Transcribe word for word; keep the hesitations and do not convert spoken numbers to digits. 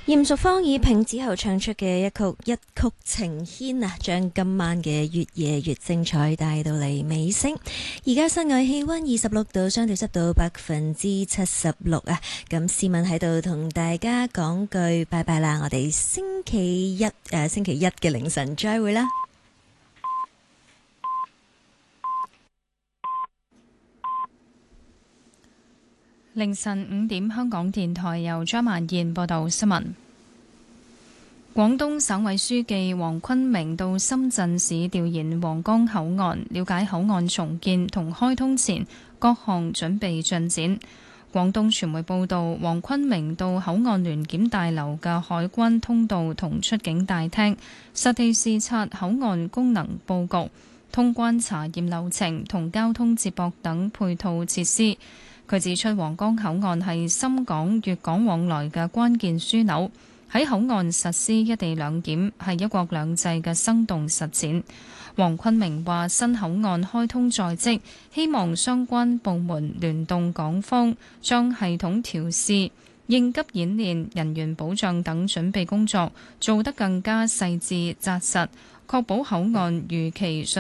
嚴淑芳以拼之後唱出嘅一曲一曲情牽啊，將今晚嘅越夜越精彩帶到嚟尾聲。而家室外氣溫二十六度，相對濕度百分之七十六啊。咁市民喺度同大家講句拜拜啦，我哋星期一誒、呃、星期一嘅凌晨再會啦。 凌晨五點，香港電台由張曼燕報道新聞。廣東省委書記黃坤明到深圳市調研皇崗口岸，了解口岸重建同開通前各項準備進展。廣東傳媒報道，黃坤明到口岸聯檢大樓嘅海關通道同出境大廳，實地視察口岸功能佈局、通關查驗流程同交通接駁等配套設施。佢指出，皇崗口岸係深港、粵港往來嘅關鍵樞紐，喺口岸實施一地兩檢係一國兩制嘅生動實踐。黃坤明話：新口岸開通在即，希望相關部門聯動港方，將系統調試、應急演練、人員保障等準備工作做得更加細緻紮實，確保口岸如期順